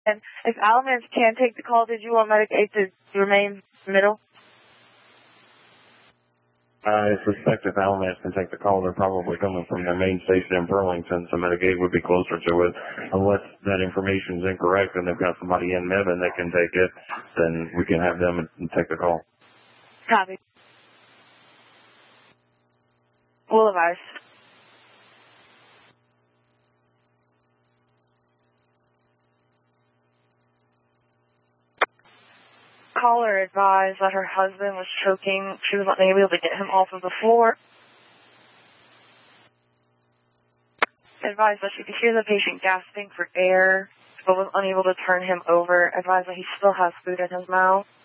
And if Alamance can take the call, did you want Medic 8 to remain middle? I suspect if Alamance can take the call, they're probably coming from their main station in Burlington, so Medic 8 would be closer to it. Unless that information is incorrect and they've got somebody in Mebane that can take it, then we can have them take the call. Copy. We'll advise. Caller advised that her husband was choking. She was not able to get him off of the floor. Advised that she could hear the patient gasping for air, but was unable to turn him over. Advised that he still has food in his mouth.